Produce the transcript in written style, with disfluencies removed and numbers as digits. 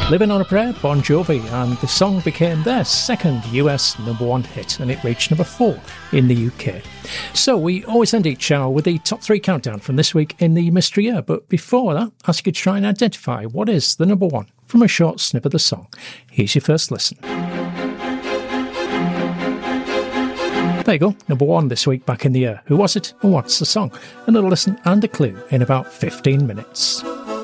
Living on a Prayer, Bon Jovi, and the song became their second US number one hit, and it reached number 4 in the UK. So we always end each hour with the top 3 countdown from this week in the Mystery Year, but before that, ask you to try and identify what is the number 1 from a short snip of the song. Here's your first listen. There you go, number 1 this week back in the year. Who was it and what's the song? Another listen and a clue in about 15 minutes.